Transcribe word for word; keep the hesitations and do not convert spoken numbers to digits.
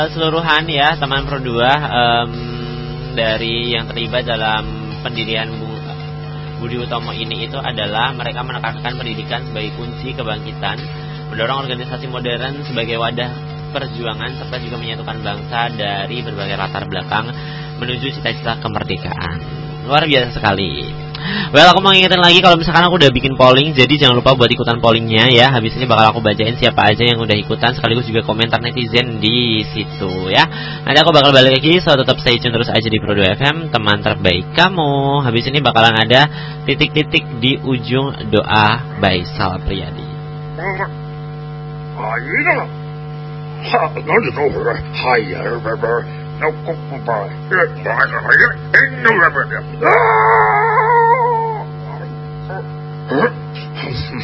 Keseluruhan ya teman Pro dua, um, dari yang terlibat dalam pendirian Budi Utomo ini itu adalah mereka menekankan pendidikan sebagai kunci kebangkitan, mendorong organisasi modern sebagai wadah perjuangan, serta juga menyatukan bangsa dari berbagai latar belakang menuju cita-cita kemerdekaan. Luar biasa sekali. Well, aku mau ingetin lagi kalau misalkan aku udah bikin polling, jadi jangan lupa buat ikutan pollingnya ya. Habis ini bakal aku bacain siapa aja yang udah ikutan, sekaligus juga komentar netizen di situ ya. Nanti aku bakal balik lagi, so tetap stay tune terus aja di Pro dua F M, teman terbaik kamu. Habis ini bakalan ada titik-titik di ujung doa by Sal Priadi. No,